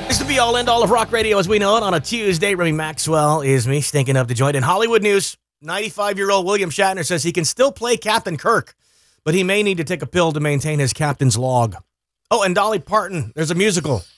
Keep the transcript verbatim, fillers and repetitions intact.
This is the be-all, end-all of rock radio as we know it on a Tuesday. Remy Maxwell is me, stinking up the joint. In Hollywood news, ninety-five-year-old William Shatner says he can still play Captain Kirk, but he may need to take a pill to maintain his captain's log. Oh, and Dolly Parton, there's a musical